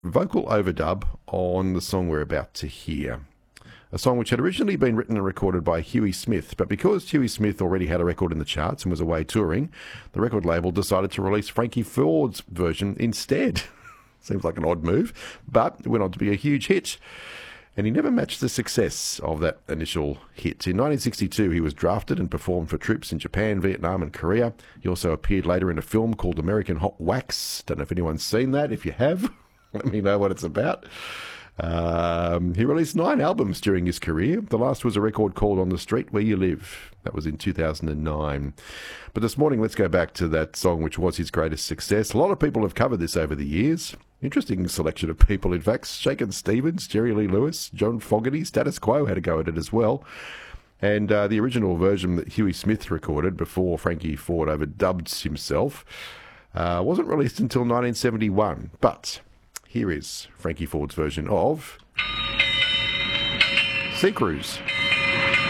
vocal overdub on the song we're about to hear. A song which had originally been written and recorded by Huey Smith, but because Huey Smith already had a record in the charts and was away touring, the record label decided to release Frankie Ford's version instead. Seems like an odd move, but it went on to be a huge hit. And he never matched the success of that initial hit. In 1962, he was drafted and performed for troops in Japan, Vietnam and Korea. He also appeared later in a film called American Hot Wax. Don't know if anyone's seen that. If you have, let me know what it's about. He released 9 albums during his career. The last was a record called On the Street Where You Live. That was in 2009. But this morning, let's go back to that song which was his greatest success. A lot of people have covered this over the years. Interesting selection of people, in fact. Shakin' Stevens, Jerry Lee Lewis, John Fogerty, Status Quo had a go at it as well. And the original version that Huey Smith recorded before Frankie Ford overdubbed himself wasn't released until 1971. But here is Frankie Ford's version of Sea Cruise.